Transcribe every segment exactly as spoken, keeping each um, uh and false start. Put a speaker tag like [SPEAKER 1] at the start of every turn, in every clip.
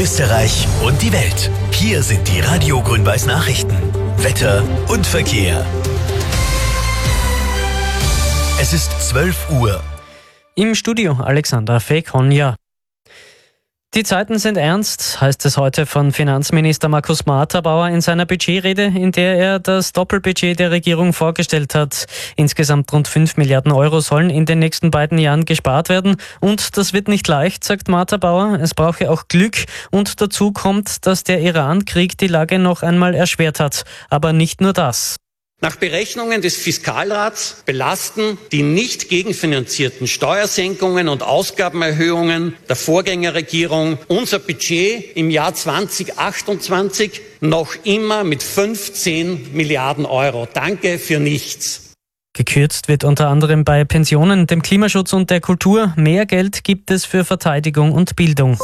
[SPEAKER 1] Österreich und die Welt. Hier sind die Radio Grün-Weiß Nachrichten. Wetter und Verkehr. Es ist zwölf Uhr.
[SPEAKER 2] Im Studio Alexander Fekonja. Die Zeiten sind ernst, heißt es heute von Finanzminister Markus Marterbauer in seiner Budgetrede, in der er das Doppelbudget der Regierung vorgestellt hat. Insgesamt rund fünf Milliarden Euro sollen in den nächsten beiden Jahren gespart werden. Und das wird nicht leicht, sagt Marterbauer. Es brauche auch Glück. Und dazu kommt, dass der Iran-Krieg die Lage noch einmal erschwert hat. Aber nicht nur das.
[SPEAKER 3] Nach Berechnungen des Fiskalrats belasten die nicht gegenfinanzierten Steuersenkungen und Ausgabenerhöhungen der Vorgängerregierung unser Budget im Jahr zweitausendachtundzwanzig noch immer mit fünfzehn Milliarden Euro. Danke für nichts.
[SPEAKER 2] Gekürzt wird unter anderem bei Pensionen, dem Klimaschutz und der Kultur. Mehr Geld gibt es für Verteidigung und Bildung.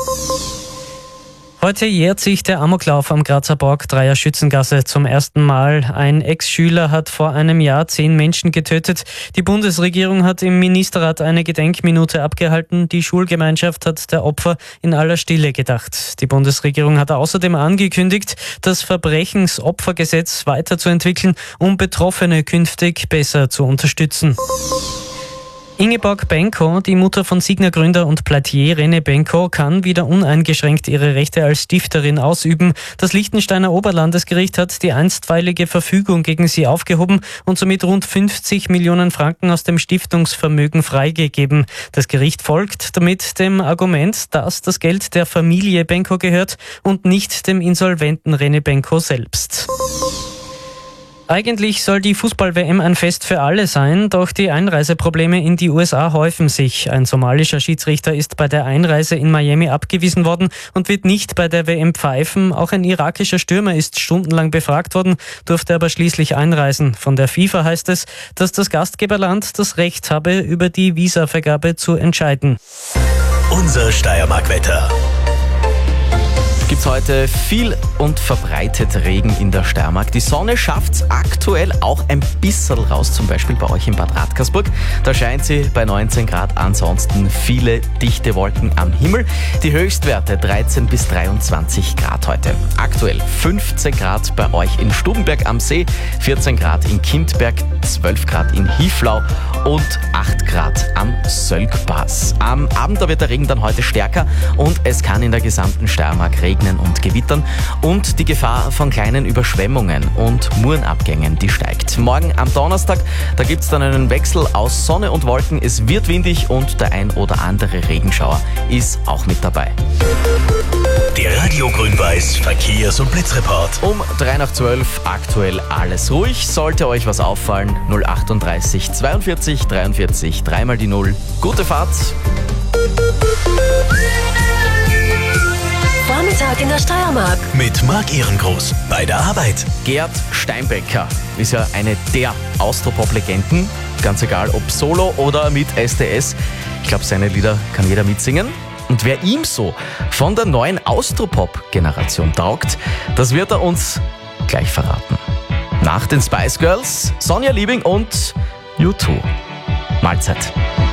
[SPEAKER 2] Heute jährt sich der Amoklauf am Grazer Borg Dreier Schützengasse zum ersten Mal. Ein Ex-Schüler hat vor einem Jahr zehn Menschen getötet. Die Bundesregierung hat im Ministerrat eine Gedenkminute abgehalten. Die Schulgemeinschaft hat der Opfer in aller Stille gedacht. Die Bundesregierung hat außerdem angekündigt, das Verbrechensopfergesetz weiterzuentwickeln, um Betroffene künftig besser zu unterstützen. Ingeborg Benko, die Mutter von Signa-Gründer und Pleitier René Benko, kann wieder uneingeschränkt ihre Rechte als Stifterin ausüben. Das Liechtensteiner Oberlandesgericht hat die einstweilige Verfügung gegen sie aufgehoben und somit rund fünfzig Millionen Franken aus dem Stiftungsvermögen freigegeben. Das Gericht folgt damit dem Argument, dass das Geld der Familie Benko gehört und nicht dem insolventen René Benko selbst. Eigentlich soll die Fußball-W M ein Fest für alle sein, doch die Einreiseprobleme in die U S A häufen sich. Ein somalischer Schiedsrichter ist bei der Einreise in Miami abgewiesen worden und wird nicht bei der W M pfeifen. Auch ein irakischer Stürmer ist stundenlang befragt worden, durfte aber schließlich einreisen. Von der FIFA heißt es, dass das Gastgeberland das Recht habe, über die Visavergabe zu entscheiden.
[SPEAKER 1] Unser Steiermark-Wetter.
[SPEAKER 4] Gibt heute viel und verbreitet Regen in der Steiermark. Die Sonne schafft's aktuell auch ein bisschen raus, zum Beispiel bei euch in Bad Radkersburg. Da scheint sie bei neunzehn Grad, ansonsten viele dichte Wolken am Himmel. Die Höchstwerte dreizehn bis dreiundzwanzig Grad heute. Aktuell fünfzehn Grad bei euch in Stubenberg am See, vierzehn Grad in Kindberg, zwölf Grad in Hieflau und acht Grad am Sölkpass. Am Abend da wird der Regen dann heute stärker und es kann in der gesamten Steiermark regnen und gewittern und die Gefahr von kleinen Überschwemmungen und Murenabgängen, die steigt. Morgen am Donnerstag, da gibt es dann einen Wechsel aus Sonne und Wolken. Es wird windig und der ein oder andere Regenschauer ist auch mit dabei.
[SPEAKER 1] Der Radio Grün-Weiß Verkehrs- und Blitzreport.
[SPEAKER 4] Um drei nach zwölf aktuell alles ruhig. Sollte euch was auffallen, null achtunddreißig zweiundvierzig dreiundvierzig, dreimal die Null. Gute Fahrt!
[SPEAKER 5] Vormittag in der Steiermark.
[SPEAKER 1] Mit Marc Ehrengroß bei der Arbeit.
[SPEAKER 4] Gerd Steinbecker ist ja eine der Austropop-Legenden. Ganz egal, ob solo oder mit S T S. Ich glaube, seine Lieder kann jeder mitsingen. Und wer ihm so von der neuen Austropop-Generation taugt, das wird er uns gleich verraten. Nach den Spice Girls, Sonja Liebing und U zwei. Mahlzeit.